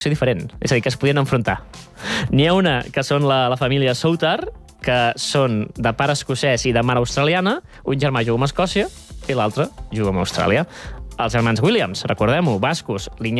diferent, és a dir, que es podien enfrontar. N'hi ha una que són la família Soutar, que són de pare escocès i de mare australiana, un germà juga amb Escòcia i l'altre juga amb Austràlia. Els germans Williams, recordem-ho, bascos,